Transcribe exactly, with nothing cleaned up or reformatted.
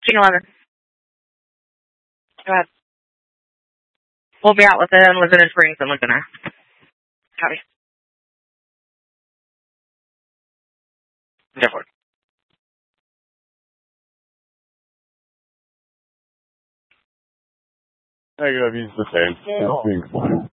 eleven. Go ahead. We'll be out within Laguna Springs and Laguna. Copy. Therefore. Negative, he's the same. Yeah.